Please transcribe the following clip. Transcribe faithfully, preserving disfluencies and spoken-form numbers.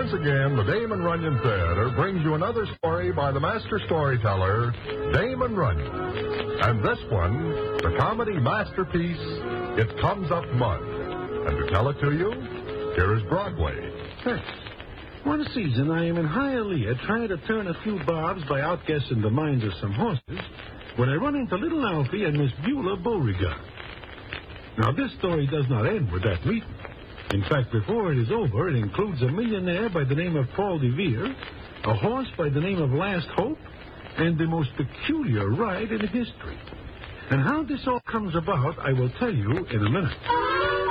once again, the Damon Runyon Theater brings you another story by the master storyteller, Damon Runyon. And this one, the comedy masterpiece, It Comes Up Mud. And to tell it to you, here is Broadway. Thanks. One season, I am in Hialeah trying to turn a few bobs by outguessing the minds of some horses when I run into Little Alfie and Miss Beulah Beauregard. Now, this story does not end with that meeting. In fact, before it is over, it includes a millionaire by the name of Paul Revere, a horse by the name of Last Hope, and the most peculiar ride in history. And how this all comes about, I will tell you in a minute.